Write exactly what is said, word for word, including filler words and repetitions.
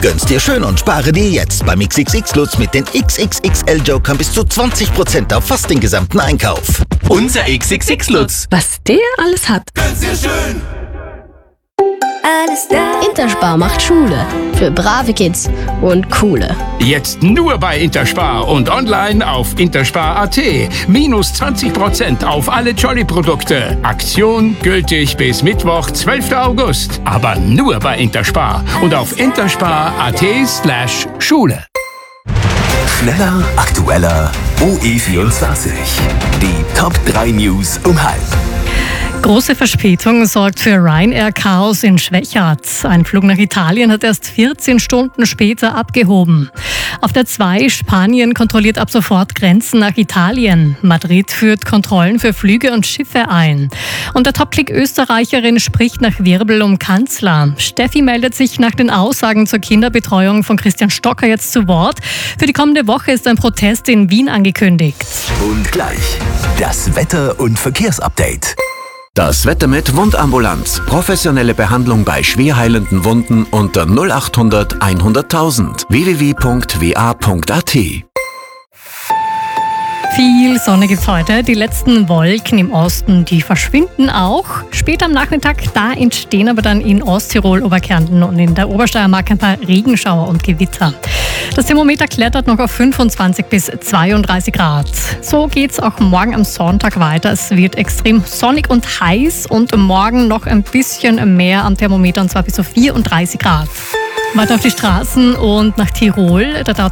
Gönn's dir schön und spare dir jetzt beim X X X Lutz mit den X X X L-Jokern bis zu zwanzig Prozent auf fast den gesamten Einkauf. Unser X X X Lutz. Was der alles hat. Gönn's dir schön. Alles da. Interspar macht Schule. Für brave Kids und coole. Jetzt nur bei Interspar und online auf interspar punkt at. Minus zwanzig Prozent auf alle Jolly-Produkte. Aktion gültig bis Mittwoch, zwölften August. Aber nur bei Interspar und auf interspar punkt at slash Schule. Schneller, aktueller, O E vierundzwanzig. Die Top drei News um halb. Große Verspätung sorgt für Ryanair-Chaos in Schwechat. Ein Flug nach Italien hat erst vierzehn Stunden später abgehoben. Auf der zwei Spanien kontrolliert ab sofort Grenzen nach Italien. Madrid führt Kontrollen für Flüge und Schiffe ein. Und der Top-Click-Österreicherin spricht nach Wirbel um Kanzler. Steffi meldet sich nach den Aussagen zur Kinderbetreuung von Christian Stocker jetzt zu Wort. Für die kommende Woche ist ein Protest in Wien angekündigt. Und gleich das Wetter- und Verkehrsupdate. Das Wetter mit Wundambulanz. Professionelle Behandlung bei schwer heilenden Wunden unter null achthundert hunderttausend. w w w punkt w a punkt a t. Viel Sonne gibt's heute. Die letzten Wolken im Osten, die verschwinden auch. Später am Nachmittag, da entstehen aber dann in Osttirol, Oberkärnten und in der Obersteiermark ein paar Regenschauer und Gewitter. Das Thermometer klettert noch auf fünfundzwanzig bis zweiunddreißig Grad. So geht's auch morgen am Sonntag weiter. Es wird extrem sonnig und heiß und morgen noch ein bisschen mehr am Thermometer, und zwar bis zu vierunddreißig Grad. Weiter auf die Straßen und nach Tirol. Da